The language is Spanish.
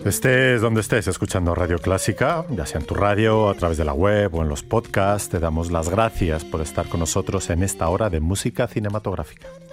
Estés donde estés escuchando Radio Clásica, ya sea en tu radio, a través de la web o en los podcasts, te damos las gracias por estar con nosotros en esta hora de música cinematográfica.